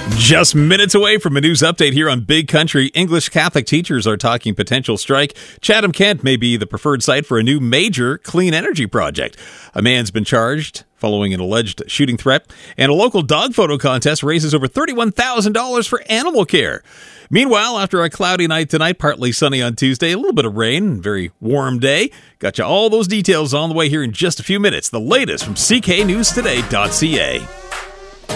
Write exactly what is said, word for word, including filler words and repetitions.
Just minutes away from a news update here on Big Country. English Catholic teachers are talking potential strike. Chatham-Kent may be the preferred site for a new major clean energy project. A man's been charged following an alleged shooting threat, and a local dog photo contest raises over thirty-one thousand dollars for animal care. Meanwhile, after a cloudy night tonight, partly sunny on Tuesday, a little bit of rain, very warm day. Got you all those details on the way here in just a few minutes. The latest from C K News Today dot C A.